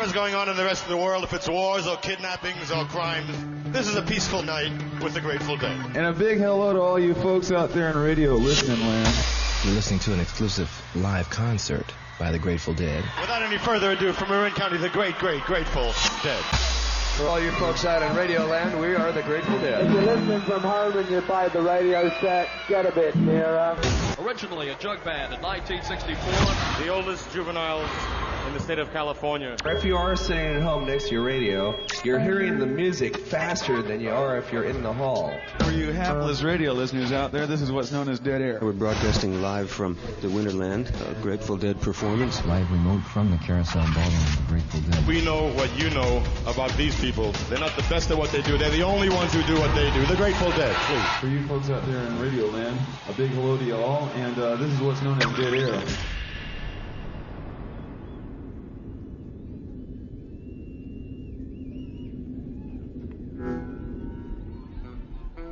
whatever's going on in the rest of the world, if it's wars or kidnappings or crimes, this is a peaceful night with the Grateful Dead. And a big hello to all you folks out there in radio listening land. You're listening to an exclusive live concert by the Grateful Dead. Without any further ado, from Marin County, the great, Grateful Dead. For all you folks out in radio land, we are the Grateful Dead. If you're listening from home and you find the radio set, get a bit nearer. Originally a jug band in 1964. The oldest juveniles in the state of California. If you are sitting at home next to your radio, you're hearing the music faster than you are if you're in the hall. For you hapless radio listeners out there, this is what's known as dead air. We're broadcasting live from the Winterland, a Grateful Dead performance. Live remote from the Carousel Ballroom of the Grateful Dead. We know what you know about these people. They're not the best at what they do. They're the only ones who do what they do. The Grateful Dead, please. For you folks out there in radio land, a big hello to you all, and this is what's known as dead air.